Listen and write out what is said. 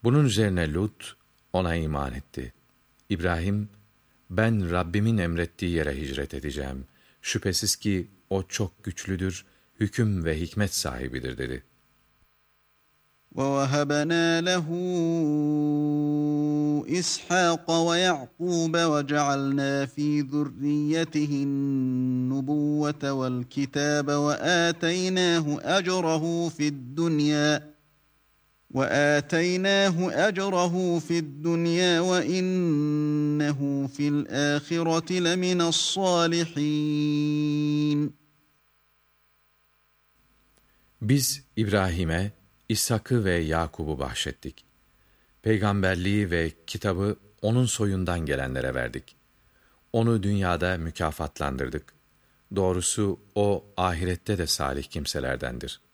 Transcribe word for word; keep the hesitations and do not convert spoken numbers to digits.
Bunun üzerine Lut ona iman etti. İbrahim, ben Rabbimin emrettiği yere hicret edeceğim. Şüphesiz ki o çok güçlüdür, hüküm ve hikmet sahibidir dedi. وَوَهَبْنَا لَهُ إِسْحَاقَ وَيَعْقُوبَ وَجَعَلْنَا فِي ذُرِّيَّتِهِ النُّبُوَّةَ وَالْكِتَابَ وَآتَيْنَاهُ أَجْرَهُ فِي الدُّنْيَا وَآتَيْنَاهُ أَجْرَهُ فِي الدُّنْيَا وَإِنَّهُ فِي الْآخِرَةِ لَمِنَ الصَّالِحِينَ. Biz İbrahim'e İshak'ı ve Yakub'u bahşettik. Peygamberliği ve kitabı onun soyundan gelenlere verdik. Onu dünyada mükafatlandırdık. Doğrusu o ahirette de salih kimselerdendir.